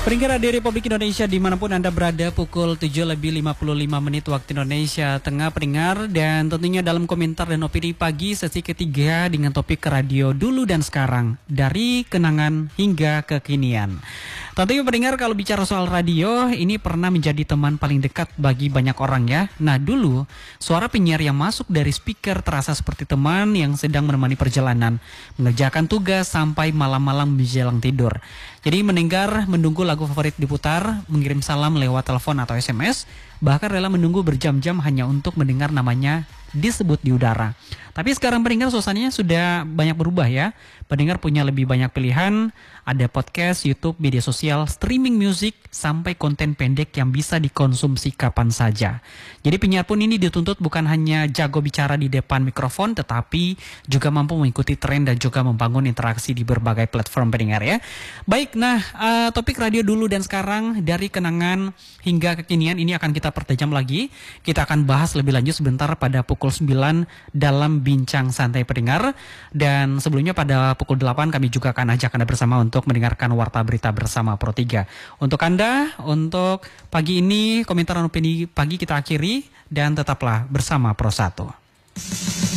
Pendengar Radio Republik Indonesia dimanapun Anda berada, pukul 7:55 waktu Indonesia Tengah pendengar, dan tentunya dalam komentar dan opini pagi sesi ketiga dengan topik radio dulu dan sekarang, dari kenangan hingga kekinian. Tentunya pendengar, kalau bicara soal radio, ini pernah menjadi teman paling dekat bagi banyak orang ya. Nah dulu, suara penyiar yang masuk dari speaker terasa seperti teman yang sedang menemani perjalanan, mengerjakan tugas sampai malam-malam menjelang tidur. Jadi menunggu lagu favorit diputar, mengirim salam lewat telepon atau SMS, bahkan rela menunggu berjam-jam hanya untuk mendengar namanya disebut di udara. Tapi sekarang pendengar, suasananya sudah banyak berubah ya. Pendengar punya lebih banyak pilihan, ada podcast, YouTube, media sosial, streaming musik, sampai konten pendek yang bisa dikonsumsi kapan saja. Jadi penyiar pun ini dituntut bukan hanya jago bicara di depan mikrofon, tetapi juga mampu mengikuti tren dan juga membangun interaksi di berbagai platform pendengar ya. Baik, nah topik radio dulu dan sekarang, dari kenangan hingga kekinian, ini akan kita pertajam lagi. Kita akan bahas lebih lanjut sebentar pada pukul 9 dalam Bincang Santai Pendengar. Dan sebelumnya pada pukul 8 kami juga akan ajak Anda bersama untuk mendengarkan Warta Berita bersama Pro 3. Untuk Anda, untuk pagi ini komentar dan opini pagi kita akhiri, dan tetaplah bersama Pro 1.